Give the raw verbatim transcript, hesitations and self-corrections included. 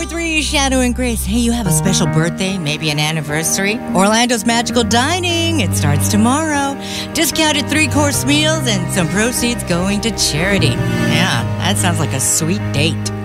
three, Shadow and Grace. Hey, you have a special birthday, maybe an anniversary? Orlando's Magical Dining. It starts tomorrow. Discounted three-course meals and some proceeds going to charity. Yeah, that sounds like a sweet date.